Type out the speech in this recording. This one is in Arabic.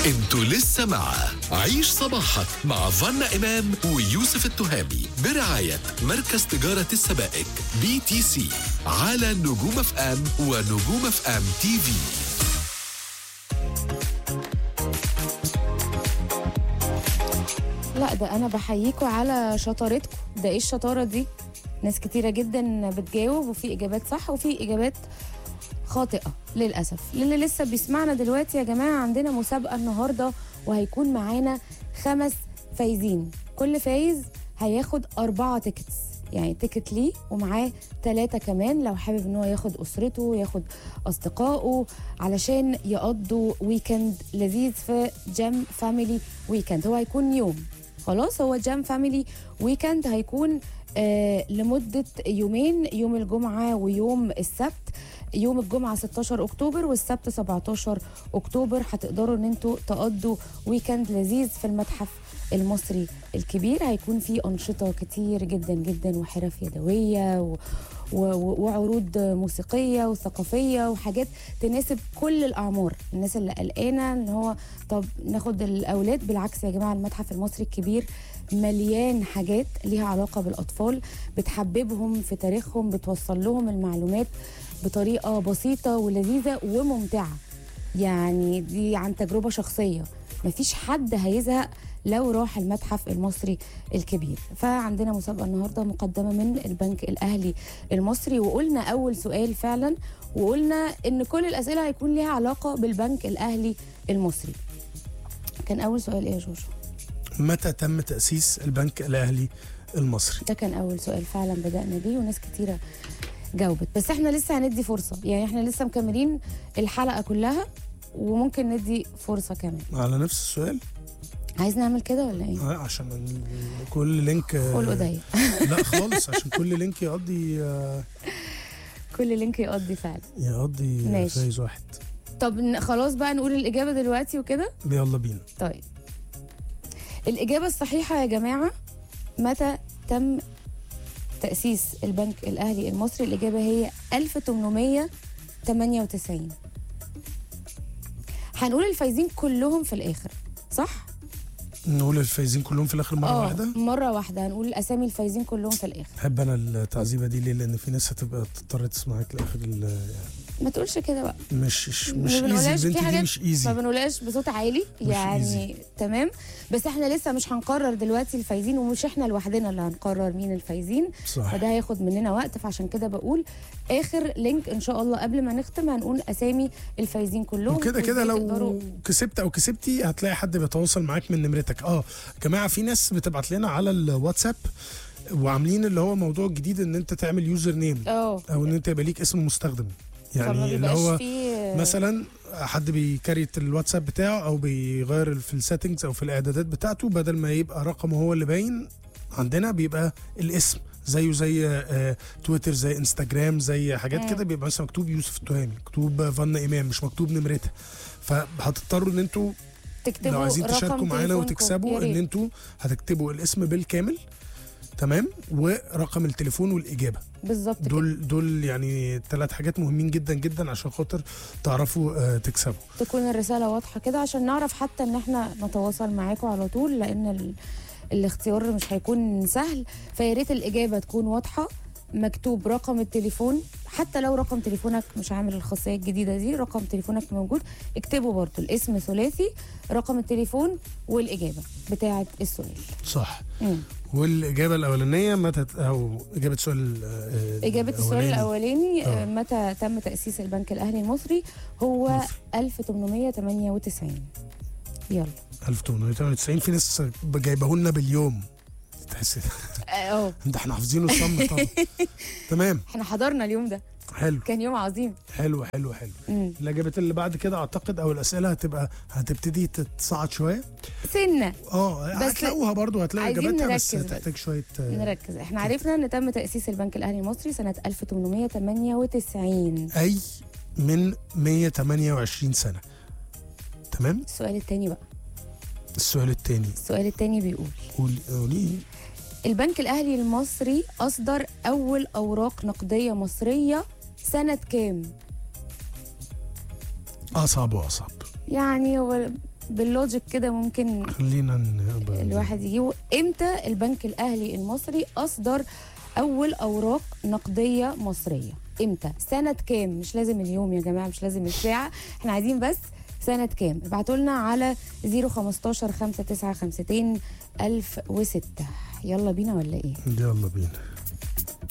انتوا لسه مع عيش صباحك مع فانا إمام ويوسف التهامي برعاية مركز تجارة السبائك BTC على نجوم اف ام ونجوم اف ام تي في. لا ده انا بحييكوا على شطارتكم. ده ايه الشطاره دي؟ ناس كتيره جدا بتجاوب وفي اجابات صح وفي اجابات خاطئه للاسف. للي لسه بيسمعنا دلوقتي يا جماعه، عندنا مسابقه النهارده وهيكون معانا 5 فايزين. كل فايز هياخد 4 تيكتس، يعني تيكت ليه ومعاه 3 كمان لو حابب ان هو ياخد اسرته ياخد اصدقائه علشان يقضوا ويكند لذيذ في جام فاميلي ويكند. هو هيكون يوم، خلاص هو جام فاميلي ويكند هيكون لمدة يومين، يوم الجمعة ويوم السبت. يوم الجمعة 16 أكتوبر والسبت 17 أكتوبر هتقدروا ان انتوا تقضوا ويكند لذيذ في المتحف المصري الكبير. هيكون فيه أنشطة كتير جدا جدا وحرف يدوية وعروض موسيقية وثقافية وحاجات تناسب كل الأعمار. الناس اللي قلقانة ان هو طب ناخد الأولاد، بالعكس يا جماعة المتحف المصري الكبير مليان حاجات ليها علاقة بالأطفال، بتحببهم في تاريخهم، بتوصل لهم المعلومات بطريقة بسيطة ولذيذة وممتعة. يعني دي عن تجربة شخصية، مفيش حد هيزهق لو راح المتحف المصري الكبير. فعندنا مسابقة النهاردة مقدمة من البنك الأهلي المصري، وقلنا أول سؤال فعلا وقلنا إن كل الأسئلة هيكون ليها علاقة بالبنك الأهلي المصري. كان أول سؤال إيه يا جوجو؟ متى تم تأسيس البنك الأهلي المصري؟ ده كان أول سؤال فعلا بدأنا بيه وناس كتيرة جاوبت، بس احنا لسه هندي فرصة، يعني احنا لسه مكملين الحلقة كلها وممكن ندي فرصة كمان. على نفس السؤال؟ عايز نعمل كده ولا ايه؟ عشان كل لينك قوله ضيق. لا خالص، عشان كل لينك يقضي كل لينك يقضي فعلا، يقضي فايز واحد. طب خلاص بقى نقول الإجابة دلوقتي وكده؟ يلا بينا. طيب الإجابة الصحيحة يا جماعة، متى تم تأسيس البنك الأهلي المصري؟ الإجابة هي 1898. هنقول الفايزين كلهم في الآخر، صح؟ نقول الفايزين كلهم في الآخر مرة واحدة؟ مرة واحدة هنقول أسامي الفايزين كلهم في الآخر. بحب أنا التعذيبة دي ليه؟ لأن في ناس هتبقى تضطر تسمعك لآخر ما تقولش كده بقى، مش ايزي، البنت دي مش ايزي، ما بنقولهاش بصوت عالي يعني. تمام، بس احنا لسه مش هنقرر دلوقتي الفايزين، ومش احنا لوحدنا اللي هنقرر مين الفايزين، صح. فده هياخد مننا وقت، فعشان كده بقول اخر لينك ان شاء الله قبل ما نختم هنقول اسامي الفايزين كلهم. وكده كده لو كسبت او كسبتي هتلاقي حد بيتواصل معاك من نمرتك. يا جماعه في ناس بتبعت لنا على الواتساب وعاملين اللي هو موضوع جديد ان انت تعمل يوزر نيم او ان انت يبقى ليك اسم مستخدم، يعني اللي هو مثلا حد بيكريت الواتساب بتاعه او بيغير في السيتنجز او في الاعدادات بتاعته، بدل ما يبقى رقمه هو اللي باين عندنا بيبقى الاسم زيه زي تويتر زي انستجرام زي حاجات كده، بيبقى مثلا مكتوب يوسف التهامي، مكتوب فانا امام، مش مكتوب نمرتها. فهتضطروا ان انتوا تكتبوا لو عايزين تشاركوا معانا وتكسبوا ان انتوا هتكتبوا الاسم بالكامل، تمام، ورقم التليفون والاجابه بالظبط. دول يعني 3 حاجات مهمين جدا جدا عشان خاطر تعرفوا تكسبوا. تكون الرساله واضحه كده عشان نعرف حتى ان احنا نتواصل معاكم على طول، لان الاختيار مش هيكون سهل. فيا ريت الاجابه تكون واضحه، مكتوب رقم التليفون، حتى لو رقم تليفونك مش عامل الخاصيه الجديده دي، رقم تليفونك موجود اكتبه برضه، الاسم ثلاثي، رقم التليفون والاجابه بتاعه السؤال. صح. والاجابه الاولانيه متى، او اجابه السؤال الاولاني متى تم تاسيس البنك الاهلي المصري؟ هو 1898. يلا 1898. في ناس جايبه لنا باليوم، تحس ده احنا حافظينه صم. طبعا تمام، احنا حضرنا اليوم ده، حلو، كان يوم عظيم. حلو. الاجابات اللي بعد كده اعتقد او الاسئله هتبتدي تتصعد شويه سنه، هتلاقوها برضو، هتلاقي اجاباتها، بس هتحتاج شويه نركز. احنا عرفنا ان تم تاسيس البنك الاهلي المصري سنه 1898، اي من 128 سنه. تمام. السؤال الثاني بقى، السؤال الثاني بيقول، قولي. البنك الأهلي المصري أصدر أول أوراق نقدية مصرية سنة كام؟ أصعب. يعني هو باللوجيك كده ممكن خلينا الواحد يجيبه. امتى البنك الاهلي المصري اصدر اول اوراق نقديه مصريه؟ امتى؟ سنه كام؟ مش لازم اليوم يا جماعه، مش لازم الساعه، احنا عايزين بس سنه كام. ابعتوا لنا على 015 5952 1006. يلا بينا ولا ايه؟ يلا بينا.